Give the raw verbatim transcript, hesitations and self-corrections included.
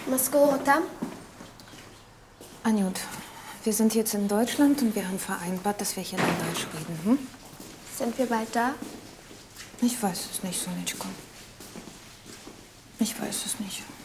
Moskau, там? Anjut, wir sind jetzt in Deutschland und wir haben vereinbart, dass wir hier in Deutsch reden. Hm? Sind wir bald da? Ich weiß es nicht, Sonitschka. Ich weiß es nicht.